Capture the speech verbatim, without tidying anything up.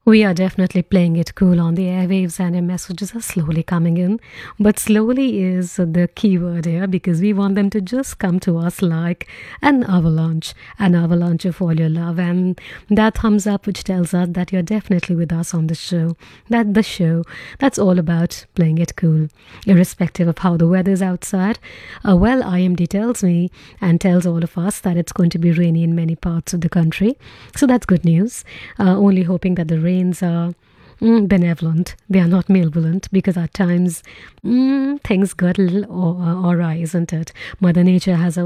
We are definitely playing it cool on the airwaves, and your messages are slowly coming in. But slowly is the key word here because we want them to just come to us like an avalanche, an avalanche of all your love. And that thumbs up, which tells us that you're definitely with us on the show, that the show that's all about playing it cool, irrespective of how the weather's outside. Uh, well, I M D tells me and tells all of us that it's going to be rainy in many parts of the country. So that's good news. Uh, only hoping that the rains are mm, benevolent. They are not malevolent because at times mm, things got a little aw- awry, isn't it? Mother Nature has a